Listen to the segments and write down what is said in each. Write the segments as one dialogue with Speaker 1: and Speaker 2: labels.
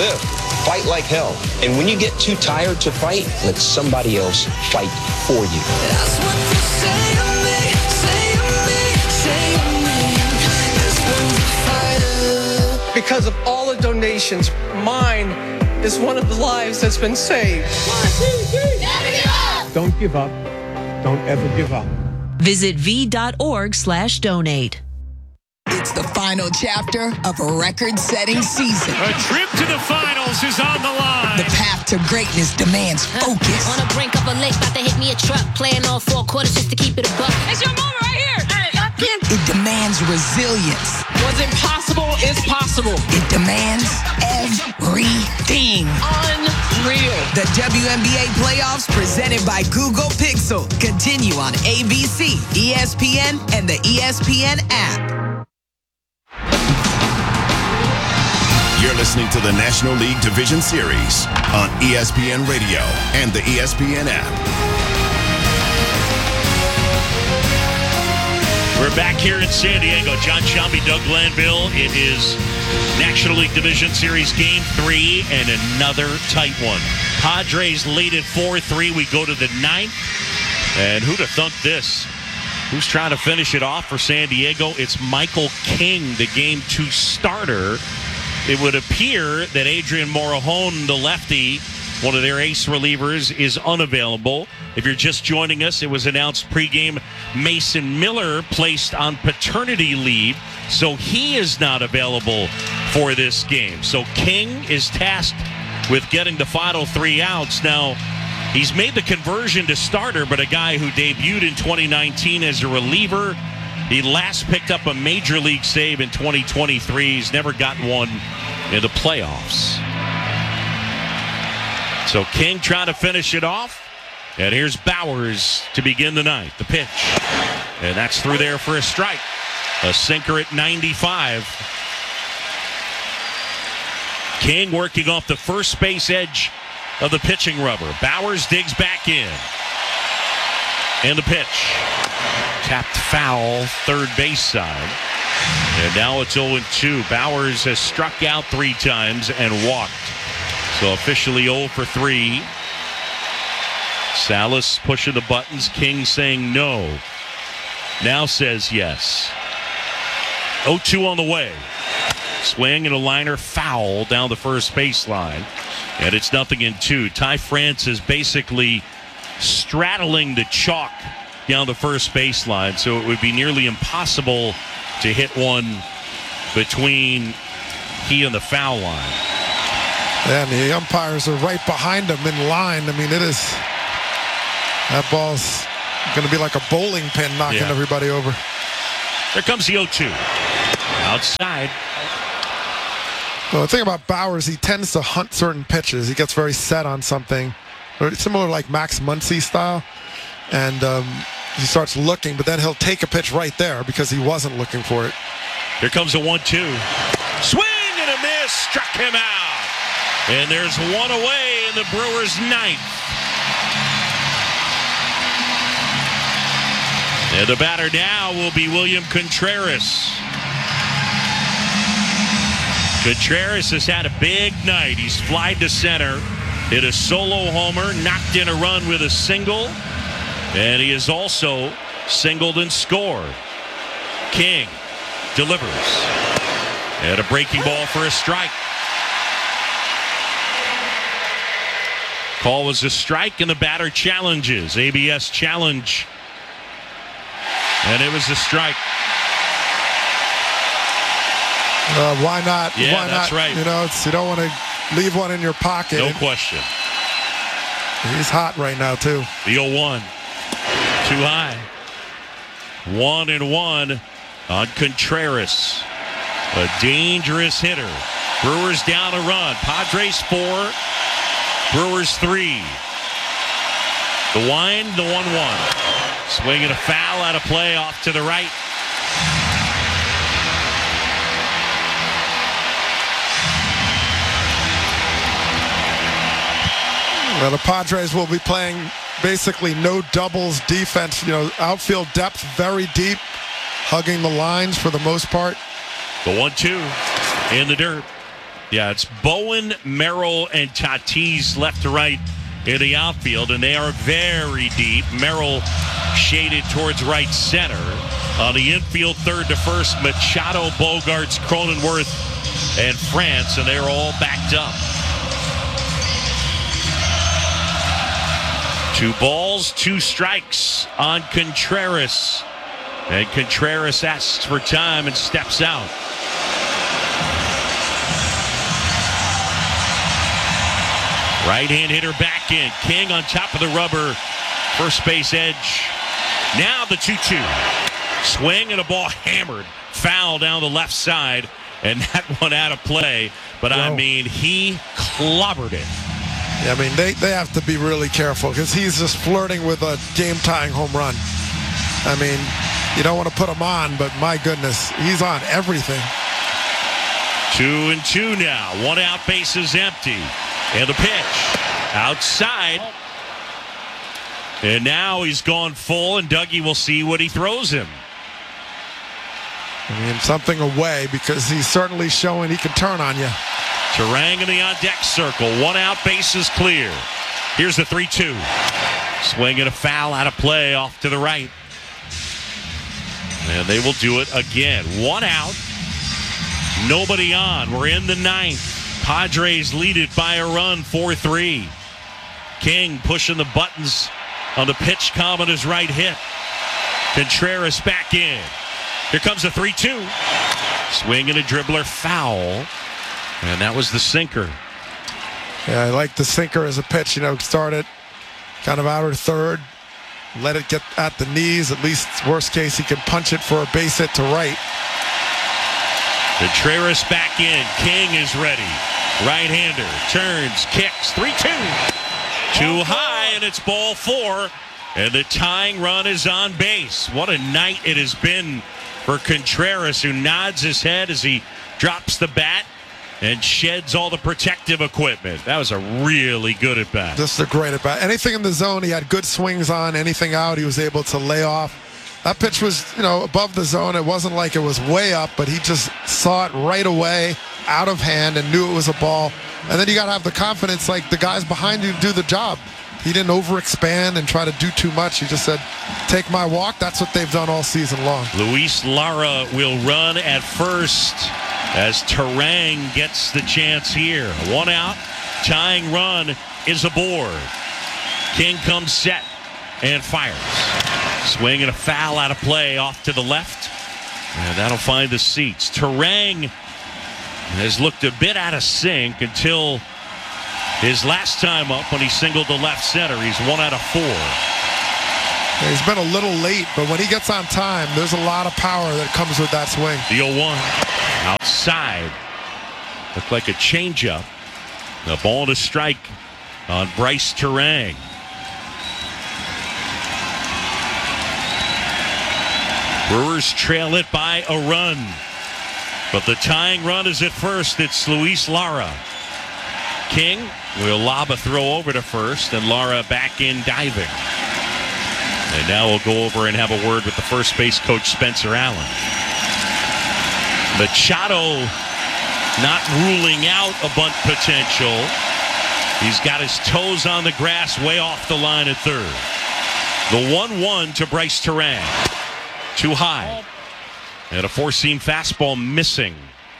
Speaker 1: live. Fight like hell. And when you get too tired to fight, let somebody else fight for you.
Speaker 2: That's what they say to me, say to me, say to me. This one's a fighter.
Speaker 3: Because of all the donations, mine is one of the lives that's been saved.
Speaker 2: 1, 2, 3. Never give up.
Speaker 4: Don't give up. Don't ever give up.
Speaker 5: Visit v.org/donate.
Speaker 6: It's the final chapter of a record-setting season.
Speaker 7: A trip to the finals is on the line.
Speaker 6: The path to greatness demands focus.
Speaker 8: On the brink of a lake, about to hit me a truck. Playing all 4 quarters just to keep it a buck.
Speaker 9: It's your moment right here.
Speaker 6: It demands resilience.
Speaker 9: What's impossible is possible.
Speaker 6: It demands everything.
Speaker 9: Unreal.
Speaker 6: The WNBA playoffs presented by Google Pixel continue on ABC, ESPN, and the ESPN app.
Speaker 10: You're listening to the National League Division Series on ESPN Radio and the ESPN app.
Speaker 7: We're back here in San Diego. John Shelby, Doug Glanville. It is National League Division Series Game 3 and another tight one. Padres lead at 4-3. We go to the 9th. And who'd have thunk this? Who's trying to finish it off for San Diego? It's Michael King, the Game 2 starter. It would appear that Adrian Morejon, the lefty, one of their ace relievers, is unavailable. If you're just joining us, it was announced pregame Mason Miller placed on paternity leave, so he is not available for this game. So King is tasked with getting the final 3 outs. Now, he's made the conversion to starter, but a guy who debuted in 2019 as a reliever. He last picked up a major league save in 2023. He's never gotten one in the playoffs. So King trying to finish it off. And here's Bowers to begin the 9th. The pitch. And that's through there for a strike. A sinker at 95. King working off the first base edge of the pitching rubber. Bowers digs back in. And the pitch. Tapped foul, third base side. And now it's 0-2. Bowers has struck out 3 times and walked. So officially 0 for 3. Salas pushing the buttons. King saying no. Now says yes. 0-2 on the way. Swing and a liner foul down the first baseline. And it's 0-2. Ty France is basically straddling the chalk down the first baseline, so it would be nearly impossible to hit one between he and the foul line.
Speaker 11: And the umpires are right behind him in line. I mean, that ball's going to be like a bowling pin knocking everybody over.
Speaker 7: There comes the 0-2. Outside.
Speaker 11: Well, the thing about Bowers, he tends to hunt certain pitches. He gets very set on something, similar like Max Muncy style. And he starts looking, but then he'll take a pitch right there because he wasn't looking for it.
Speaker 7: Here comes a 1-2. Swing and a miss. Struck him out. And there's one away in the Brewers' 9th. And the batter now will be William Contreras. Contreras has had a big night. He's flied to center, hit a solo homer, knocked in a run with a single. And he has also singled and scored. King delivers. And a breaking ball for a strike. Call was a strike, and the batter challenges. ABS challenge. And it was a strike.
Speaker 11: Why not?
Speaker 7: Yeah,
Speaker 11: why
Speaker 7: that's
Speaker 11: not?
Speaker 7: right.
Speaker 11: You know, you don't want to leave one in your pocket.
Speaker 7: No question.
Speaker 11: He's hot right now, too.
Speaker 7: The 0-1. Too high. 1-1 on Contreras. A dangerous hitter. Brewers down a run. Padres 4. Brewers 3. The wind, the 1-1. Swinging a foul out of play off to the right.
Speaker 11: Well, the Padres will be playing basically no doubles defense. You know, outfield depth very deep, hugging the lines for the most part.
Speaker 7: The 1-2 in the dirt. Yeah, it's Bowen, Merrill, and Tatis left to right in the outfield, and they are very deep. Merrill shaded towards right center. On the infield, third to first, Machado, Bogarts, Cronenworth, and France, and they're all backed up. 2 balls, 2 strikes on Contreras. And Contreras asks for time and steps out. Right-hand hitter back in. King on top of the rubber. First base edge. Now the 2-2. Swing and a ball hammered. Foul down the left side. And that one out of play. But I mean, he clobbered it.
Speaker 11: Yeah, I mean, they have to be really careful because he's just flirting with a game-tying home run. I mean, you don't want to put him on, but my goodness, he's on everything.
Speaker 7: 2-2 now. 1 out, bases empty. And the pitch outside. And now he's gone full, and Dougie will see what he throws him.
Speaker 11: I mean, something away because he's certainly showing he can turn on you.
Speaker 7: Turang in the on-deck circle. 1 out, bases clear. Here's the 3-2. Swing and a foul out of play off to the right. And they will do it again. 1 out. Nobody on. We're in the 9th. Padres lead it by a run, 4-3. King pushing the buttons on the pitch comm on his right hip. Contreras back in. Here comes the 3-2. Swing and a dribbler, foul. And that was the sinker.
Speaker 11: Yeah, I like the sinker as a pitch. You know, start it kind of outer third. Let it get at the knees. At least, worst case, he can punch it for a base hit to right.
Speaker 7: Contreras back in. King is ready. Right-hander turns, kicks, 3-2. Too high, and it's ball 4. And the tying run is on base. What a night it has been for Contreras, who nods his head as he drops the bat and sheds all the protective equipment. That was a really good at-bat.
Speaker 11: Just a great at-bat. Anything in the zone, he had good swings on. Anything out, he was able to lay off. That pitch was, above the zone. It wasn't like it was way up, but he just saw it right away, out of hand, and knew it was a ball. And then you got to have the confidence, like the guys behind you, to do the job. He didn't overexpand and try to do too much. He just said, take my walk. That's what they've done all season long.
Speaker 7: Luis Lara will run at first as Turang gets the chance here. 1 out, tying run is aboard. King comes set and fires. Swing and a foul out of play off to the left. And that'll find the seats. Turang has looked a bit out of sync until his last time up when he singled to left center. He's 1 out of 4.
Speaker 11: He's been a little late, but when he gets on time, there's a lot of power that comes with that swing.
Speaker 7: The 0-1 outside. Looked like a changeup. The ball to strike on Bryce Turang. Brewers trail it by a run. But the tying run is at first. It's Luis Lara. King will lob a throw over to first, and Lara back in diving. And now we'll go over and have a word with the first base coach, Spencer Allen. Machado not ruling out a bunt potential. He's got his toes on the grass way off the line at third. The 1-1 to Bryce Turang. Too high. And a 4-seam fastball missing.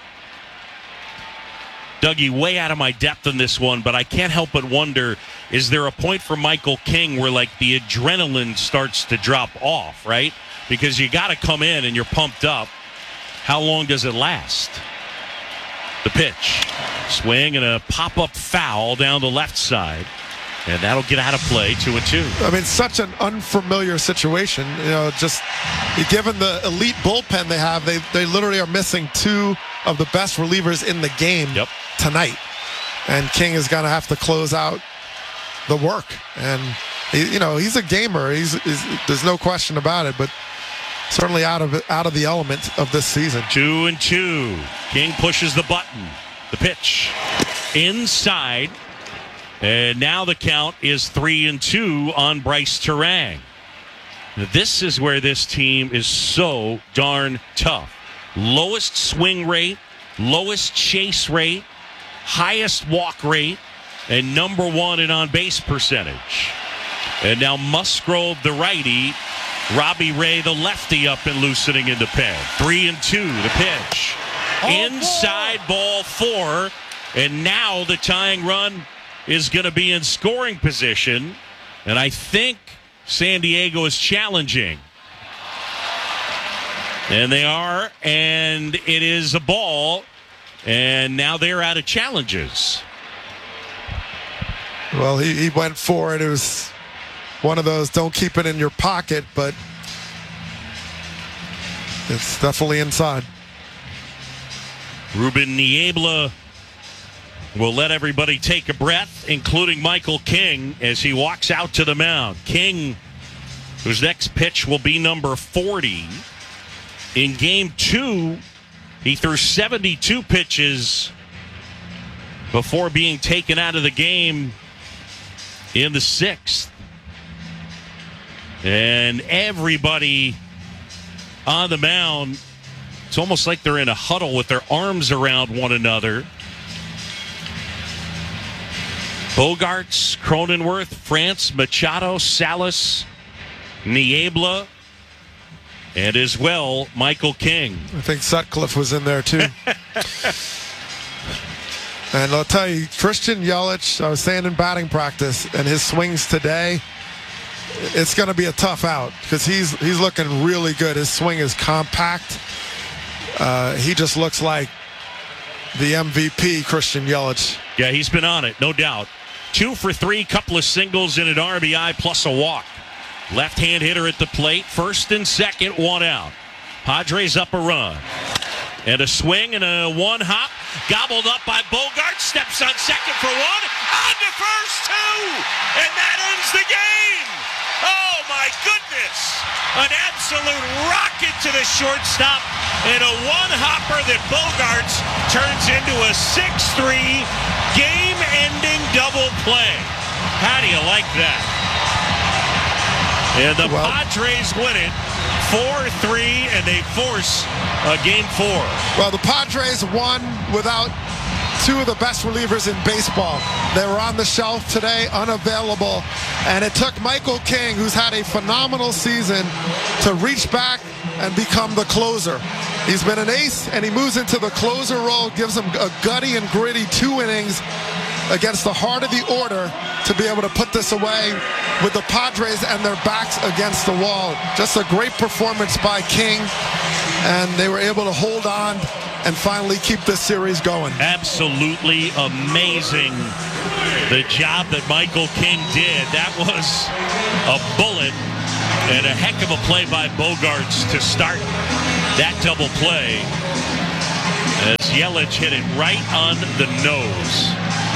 Speaker 7: Dougie, way out of my depth in this one, but I can't help but wonder, is there a point for Michael King where, like, the adrenaline starts to drop off, right? Because you got to come in and you're pumped up. How long does it last? The pitch. Swing and a pop-up foul down the left side. And that'll get out of play, 2-2.
Speaker 11: I mean, such an unfamiliar situation. Just given the elite bullpen they have, they literally are missing 2 of the best relievers in the game tonight. And King is going to have to close out the work. And, he's a gamer. There's no question about it, but certainly out of the element of this season.
Speaker 7: 2-2. King pushes the button. The pitch. Inside. And now the count is 3-2 on Bryce Turang. This is where this team is so darn tough. Lowest swing rate, lowest chase rate, highest walk rate and number 1 in on-base percentage. And now Musgrove, the righty, Robbie Ray, the lefty, up and loosening into pen. 3-2, the pitch. Inside ball 4, and now the tying run is going to be in scoring position, and I think San Diego is challenging. And they are, and it is a ball, and now they're out of challenges.
Speaker 11: Well, he went for it. It was one of those don't keep it in your pocket, but it's definitely inside.
Speaker 7: Ruben Niebla will let everybody take a breath, including Michael King, as he walks out to the mound. King, whose next pitch will be number 40. In Game 2, he threw 72 pitches before being taken out of the game in the 6th. And everybody on the mound, it's almost like they're in a huddle with their arms around one another. Bogarts, Cronenworth, France, Machado, Salas, Niebla, and as well, Michael King.
Speaker 11: I think Sutcliffe was in there too. And I'll tell you, Christian Yelich, I was saying in batting practice, and his swings today, it's going to be a tough out because he's looking really good. His swing is compact. He just looks like the MVP, Christian Yelich.
Speaker 7: Yeah, he's been on it, no doubt. 2 for 3, couple of singles and an RBI plus a walk. Left-hand hitter at the plate, first and second, 1 out. Padres up a run. And a swing and a 1-hop. Gobbled up by Bogart. Steps on second for 1. On to first, 2. And that ends the game. Oh, my goodness. An absolute rocket to the shortstop. And a 1-hopper that Bogarts turns into a 6-3 game-ending double play. How do you like that? And the Padres win it 4-3, and they force a Game 4.
Speaker 11: Well, the Padres won without 2 of the best relievers in baseball. They were on the shelf today, unavailable, and it took Michael King, who's had a phenomenal season, to reach back and become the closer. He's been an ace, and he moves into the closer role, gives him a gutty and gritty 2 innings against the heart of the order to be able to put this away with the Padres and their backs against the wall. Just a great performance by King, and they were able to hold on and finally keep this series going.
Speaker 7: Absolutely amazing, the job that Michael King did. That was a bullet and a heck of a play by Bogarts to start that double play as Yelich hit it right on the nose.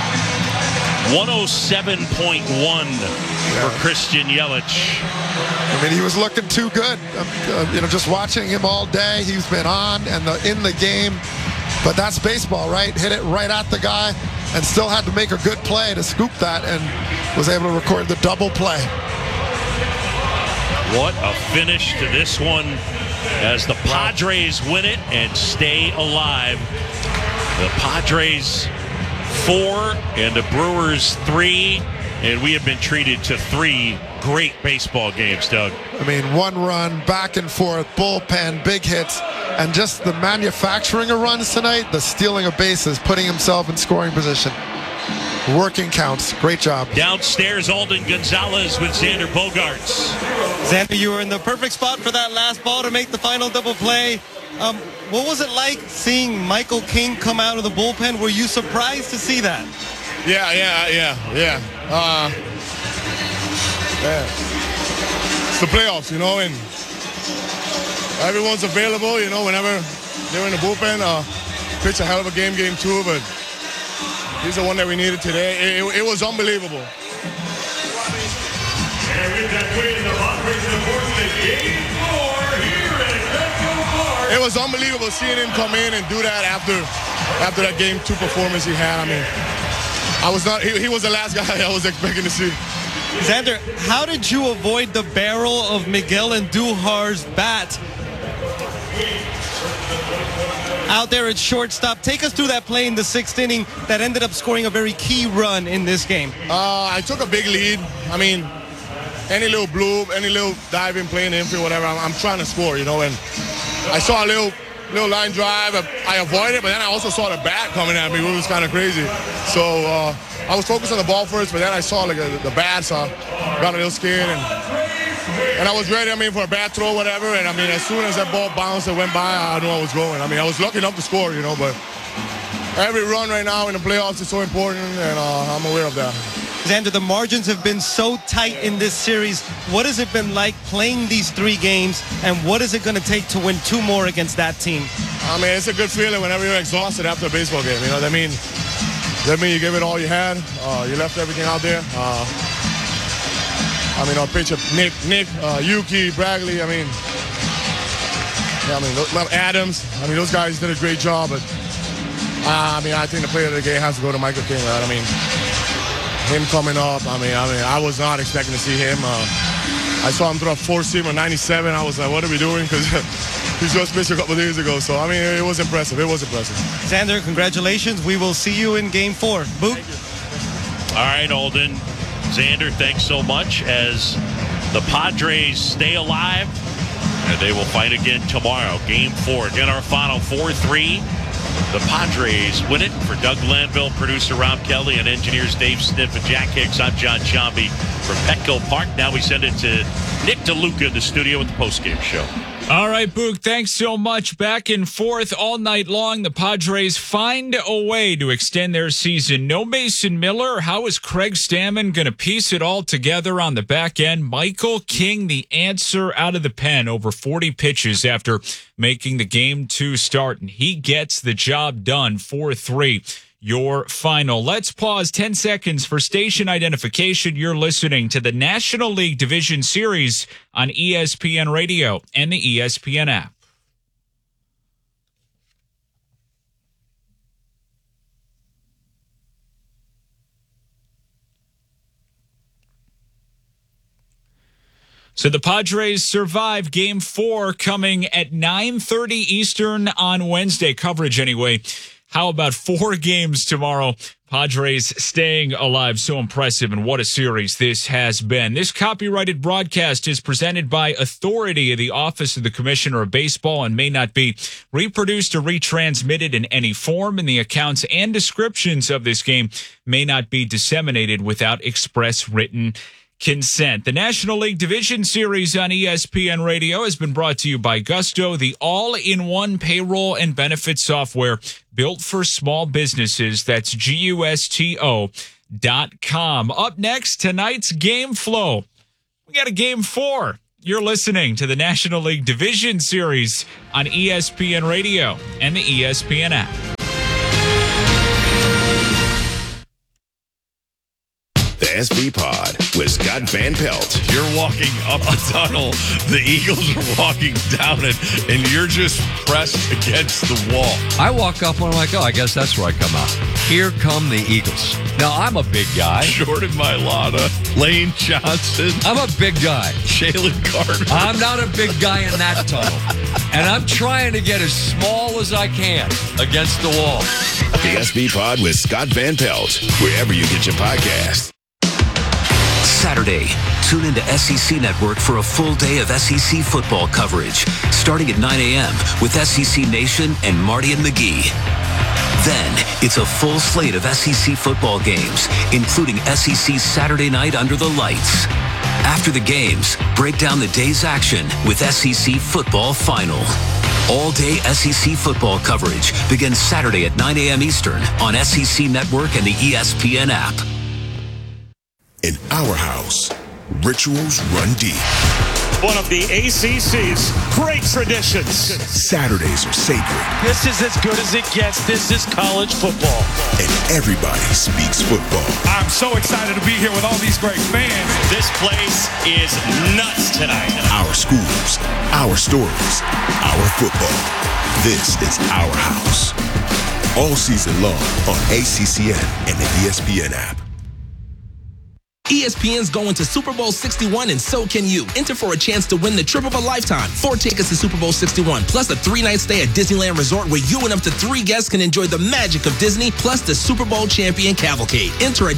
Speaker 7: 107.1 for Christian Yelich.
Speaker 11: I mean, he was looking too good. Just watching him all day, he's been on and in the game. But that's baseball, right? Hit it right at the guy and still had to make a good play to scoop that and was able to record the double play.
Speaker 7: What a finish to this one as the Padres win it and stay alive. The Padres 4 and the Brewers 3, and we have been treated to 3 great baseball games, Doug.
Speaker 11: I mean, 1 run, back and forth, bullpen, big hits, and just the manufacturing of runs tonight, the stealing of bases, putting himself in scoring position. Working counts. Great job.
Speaker 7: Downstairs, Alden Gonzalez with Xander Bogarts.
Speaker 12: Xander, you were in the perfect spot for that last ball to make the final double play. What was it like seeing Michael King come out of the bullpen? Were you surprised to see that?
Speaker 13: Yeah. It's the playoffs, and everyone's available, whenever they're in the bullpen. Pitch a hell of a game 2, but he's the one that we needed today. It was unbelievable. It was unbelievable seeing him come in and do that after that Game 2 performance he had. I mean, he was the last guy I was expecting to see.
Speaker 12: Xander, how did you avoid the barrel of Miguel Andujar's bat out there at shortstop. Take us through that play in the 6th inning that ended up scoring a very key run in this game.
Speaker 13: I took a big lead. I mean, any little bloop, any little diving play in the infield, whatever, I'm trying to score, and I saw a little line drive. I avoided, but then I also saw the bat coming at me, which was kind of crazy. So I was focused on the ball first, but then I saw the bat, so I got a little scared, and I was ready, for a bat throw, whatever, and as soon as that ball bounced and went by, I knew I was going. I was lucky enough to score, but every run right now in the playoffs is so important, and I'm aware of that.
Speaker 12: Xander, the margins have been so tight in this series. What has it been like playing these 3 games, and what is it going to take to win 2 more against that team?
Speaker 13: It's a good feeling whenever you're exhausted after a baseball game. That means you gave it all you had. You left everything out there. Our pitcher, Nick, Yuki, Bradley, Adams. Those guys did a great job, but I think the player of the game has to go to Michael King, right? Him coming up, I was not expecting to see him. I saw him throw a 4-seamer 97. I was like, what are we doing? Because he just missed a couple of days ago. So, it was impressive.
Speaker 12: Xander, congratulations. We will see you in Game 4. Boot.
Speaker 7: All right, Alden. Xander, thanks so much. As the Padres stay alive, and they will fight again tomorrow. Game 4. Again, our final 4-3. The Padres win it. For Doug Glanville, producer Rob Kelly, and engineers Dave Sniff and Jack Hicks, I'm John Chambi from Petco Park. Now we send it to Nick DeLuca in the studio with the postgame show.
Speaker 14: All right, Boog, thanks so much. Back and forth all night long. The Padres find a way to extend their season. No Mason Miller. How is Craig Stammen going to piece it all together on the back end? Michael King, the answer out of the pen, over 40 pitches after making the Game 2 start, and he gets the job done. 4-3. Your final. Let's pause 10 seconds for station identification. You're listening to the National League Division Series on ESPN Radio and the ESPN app. So the Padres survive Game 4 coming at 9:30 Eastern on Wednesday. Coverage anyway. How about 4 games tomorrow? Padres staying alive. So impressive, and what a series this has been. This copyrighted broadcast is presented by authority of the Office of the Commissioner of Baseball and may not be reproduced or retransmitted in any form, and the accounts and descriptions of this game may not be disseminated without express written consent. The National League Division Series on ESPN Radio has been brought to you by Gusto, the all-in-one payroll and benefits software built for small businesses. That's GUSTO.com. Up next, tonight's game flow. We got a Game 4. You're listening to the National League Division Series on ESPN Radio and the ESPN app.
Speaker 10: The SB Pod with Scott Van Pelt.
Speaker 15: You're walking up the tunnel, the Eagles are walking down it, and you're just pressed against the wall.
Speaker 16: I walk up and I'm like, I guess that's where I come out. Here come the Eagles. Now, I'm a big guy.
Speaker 15: Jordan Mailata, Lane Johnson.
Speaker 16: I'm a big guy.
Speaker 15: Jalen Carter.
Speaker 16: I'm not a big guy in that tunnel. And I'm trying to get as small as I can against the wall.
Speaker 10: The SB Pod with Scott Van Pelt, wherever you get your podcast.
Speaker 17: Saturday, tune into SEC Network for a full day of SEC football coverage, starting at 9 a.m. with SEC Nation and Marty and McGee. Then, it's a full slate of SEC football games, including SEC Saturday Night Under the Lights. After the games, break down the day's action with SEC Football Final. All-day SEC football coverage begins Saturday at 9 a.m. Eastern on SEC Network and the ESPN app.
Speaker 10: In our house, rituals run deep.
Speaker 18: One of the ACC's great traditions.
Speaker 10: Saturdays are sacred.
Speaker 18: This is as good as it gets. This is college football.
Speaker 10: And everybody speaks football.
Speaker 18: I'm so excited to be here with all these great fans. This place is nuts tonight.
Speaker 10: Our schools, our stories, our football. This is our house. All season long on ACCN and the ESPN app.
Speaker 19: ESPN's going to Super Bowl 61 and so can you. Enter for a chance to win the trip of a lifetime. 4 tickets to Super Bowl 61, plus a 3-night stay at Disneyland Resort where you and up to 3 guests can enjoy the magic of Disney, plus the Super Bowl champion cavalcade. Enter at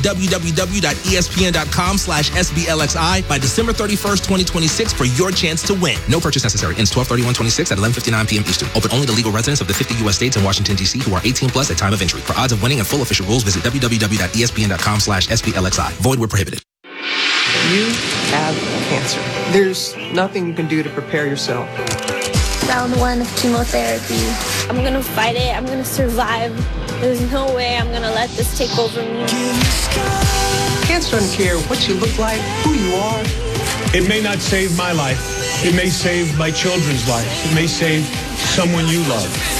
Speaker 19: www.espn.com/SBLXI by December 31st, 2026 for your chance to win. No purchase necessary. Ends 12/31/26 at 11:59 p.m. Eastern. Open only to legal residents of the 50 U.S. states and Washington, D.C. who are 18 plus at time of entry. For odds of winning and full official rules, visit www.espn.com/SBLXI. Void where prohibited.
Speaker 3: You have cancer. There's nothing you can do to prepare yourself.
Speaker 20: Round 1 of chemotherapy. I'm gonna fight it. I'm gonna survive. There's no way I'm gonna let this take over me.
Speaker 3: Cancer doesn't care what you look like, who you are.
Speaker 4: It may not save my life. It may save my children's lives. It may save someone you love.